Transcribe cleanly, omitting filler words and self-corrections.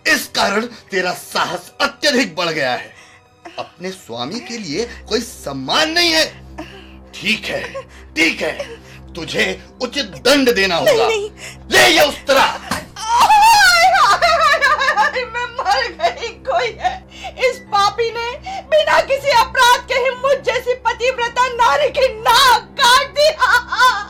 इस कारण तेरा साहस अत्यधिक बढ़ गया है। अपने स्वामी के लिए कोई सम्मान नहीं है। ठीक है, ठीक है, तुझे उचित दंड देना होगा। नहीं। ले ये उस्तरा। मैं मर गई। कोई है, इस पापी ने बिना किसी अपराध के ही मुझ जैसी पतिव्रता नारी की नाक